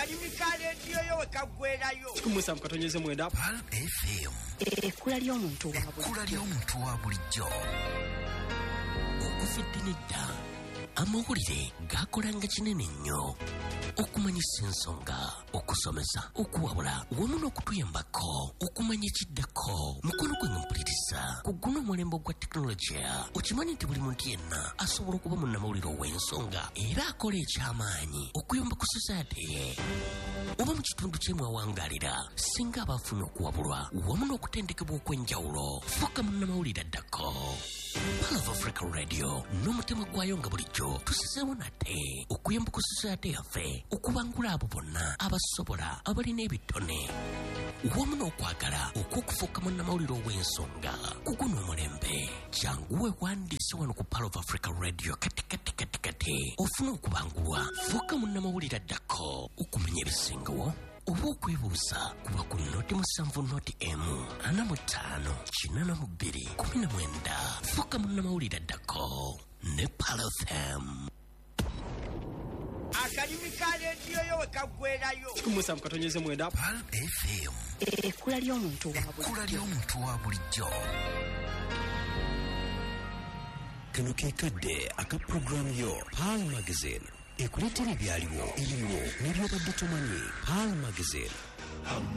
Kalimi ka radio yo kagwerayo. Kumusa mukatonyeze mwenda. Pal FM. Ekula ly'omuntu wa bulijjo. Okufittinidda. Amawulire gakolanga kinene nnyo. Okumanyisa ensonga, okusomesa, okuwabula, wamu n'okutuyambako, okumanya ekiddako, mukono gwe mpuliriza, ku guno omulembe gwa tekinologiya, okimanyi nti buli muntu yenna asobola okuba munnamawulire ow'ensonga era akola eky'amaanyi okuyamba ku society ye. Oba mu kitundu kye mwawangaalira, singa abafuna okuwabulwa, wamu n'okutendekebwa okw'enjawulo, fuuka munnamawulire addako. Pal of Africa Radio, n'omutima gwayo nga bulijjo tusizeewo nate okuyamba ku society yaffe, okubangula abo bonna abasobola abalina ebitone wamu n'okwagala okwokufuuka munnamawulire ow'ensonga ku guno omulembe. Janguwe wandiise wano ku Pal of Africa Radio kati ofuna okubangulwa, fuuka munnamawulire addako okumenya ebisingawo oba okwebuuza kuba ku noti 7 noti emu 45 42 19. Fuuka munnamawulire addako ne Pal FM. Kalimi ka radio yo kagwerayo. Kumusa mukatonyeze mwenda. Pal FM. ekula ly'omuntu wa bulijjo. Kano kekadde aka program yo Pal Magazine. Ekuleetera ebyaliwo, ebiriwo n'ebyobadde tomanyi. Pal Magazine.